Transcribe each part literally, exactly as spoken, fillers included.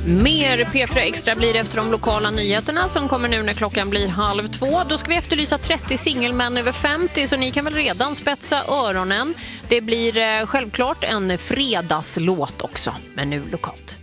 Mer P fyra Extra blir efter de lokala nyheterna som kommer nu när klockan blir halv två. Då ska vi efterlysa trettio singelmän över femtio, så ni kan väl redan spetsa öronen. Det blir eh, självklart en fredagslåt också, men nu lokalt.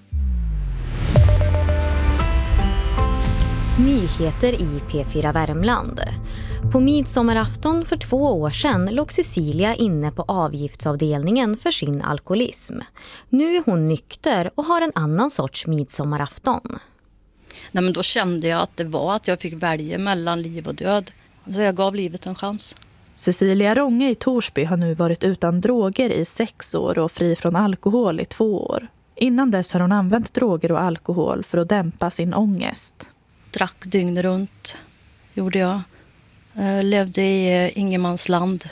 Nyheter i P fyra Värmland. På midsommarafton för två år sedan låg Cecilia inne på avgiftsavdelningen för sin alkoholism. Nu är hon nykter och har en annan sorts midsommarafton. Nej, men då kände jag att det var att jag fick välja mellan liv och död. Så jag gav livet en chans. Cecilia Ronge i Torsby har nu varit utan droger i sex år och fri från alkohol i två år. Innan dess har hon använt droger och alkohol för att dämpa sin ångest. Drack dygn runt, gjorde jag. Jag levde i ingenmansland,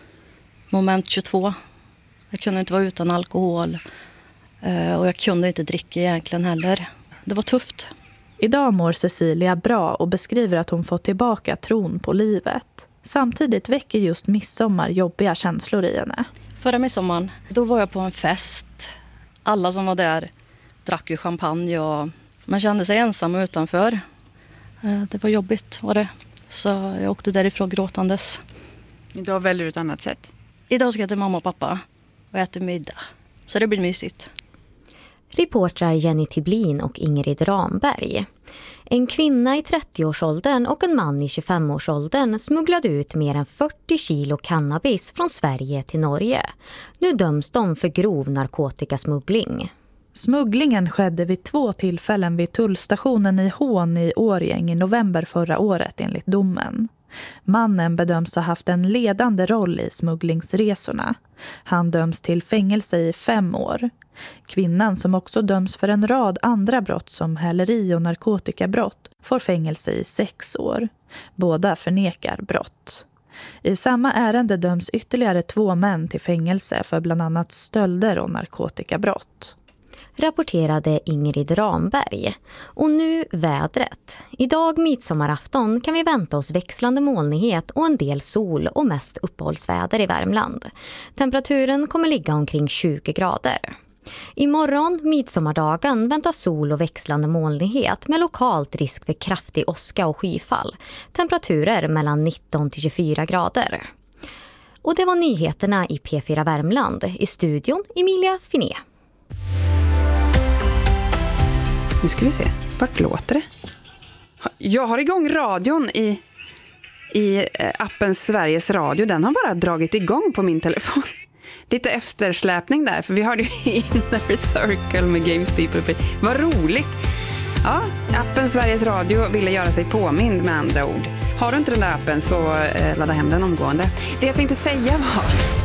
moment tjugotvå. Jag kunde inte vara utan alkohol och jag kunde inte dricka egentligen heller. Det var tufft. Idag mår Cecilia bra och beskriver att hon fått tillbaka tron på livet. Samtidigt väcker just midsommar jobbiga känslor i henne. Förra midsommaren, då var jag på en fest. Alla som var där drack ju champagne och man kände sig ensam utanför. Det var jobbigt var det. Så jag åkte därifrån gråtandes. Idag väljer du ett annat sätt? Idag ska jag till mamma och pappa och äta middag. Så det blir mysigt. Reportrar Jenny Tiblin och Ingrid Ramberg. En kvinna i trettioårsåldern och en man i tjugofemårsåldern smugglade ut mer än fyrtio kilo cannabis från Sverige till Norge. Nu döms de för grov narkotikasmuggling. Smugglingen skedde vid två tillfällen vid tullstationen i Hån i Årjäng i november förra året enligt domen. Mannen bedöms ha haft en ledande roll i smugglingsresorna. Han döms till fängelse i fem år. Kvinnan, som också döms för en rad andra brott som häleri och narkotikabrott, får fängelse i sex år. Båda förnekar brott. I samma ärende döms ytterligare två män till fängelse för bland annat stölder och narkotikabrott. Rapporterade Ingrid Ramberg. Och nu vädret. Idag midsommarafton kan vi vänta oss växlande molnighet och en del sol och mest uppehållsväder i Värmland. Temperaturen kommer ligga omkring tjugo grader. Imorgon, midsommardagen, väntas sol och växlande molnighet med lokalt risk för kraftig åska och skyfall. Temperaturer mellan nitton till tjugofyra grader. Och det var nyheterna i P fyra Värmland. I studion Emilia Finé. Nu ska vi se. Vart låter det? Jag har igång radion i, i appen Sveriges Radio. Den har bara dragit igång på min telefon. Lite eftersläpning där, för vi har ju Inner Circle med Games People. Vad roligt! Ja, appen Sveriges Radio ville göra sig påmind med andra ord. Har du inte den där appen så eh, ladda hem den omgående. Det jag tänkte säga var...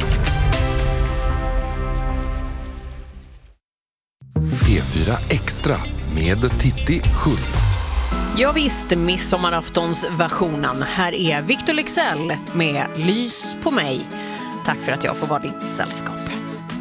P fyra Extra med Titti Schultz. Ja visst, midsommaraftons versionen. Här är Victor Leksell med Lys på mig. Tack för att jag får vara ditt sällskap.